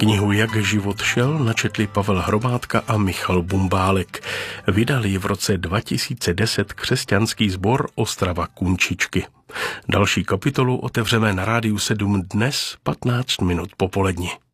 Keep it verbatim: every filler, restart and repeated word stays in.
Knihu Jak život šel načetli Pavel Hromádka a Michal Bumbálek. Vydal ji v roce dva tisíce deset křesťanský sbor Ostrava Kunčičky. Další kapitolu otevřeme na Rádiu sedm dnes patnáct minut po poledni.